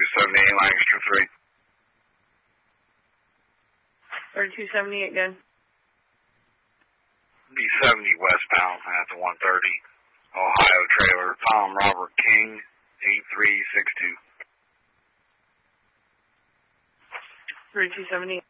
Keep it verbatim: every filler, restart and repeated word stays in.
seventy-eight, Lancaster three. thirty-two seventy-eight, good. B seventy westbound at the one thirty. Ohio trailer, Tom Robert King, eight three six two. thirty-two seventy-eight.